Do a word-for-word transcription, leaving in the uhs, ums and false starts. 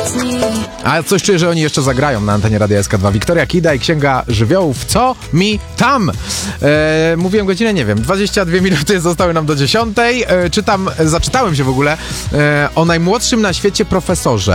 A coś czuję, że oni jeszcze zagrają na antenie Radia S K dwa. Wiktoria Kida i Księga Żywiołów. Co mi tam? E, mówiłem godzinę, nie wiem, dwadzieścia dwie minuty zostały nam do dziesiątej. E, czytam, zaczytałem się w ogóle e, o najmłodszym na świecie profesorze.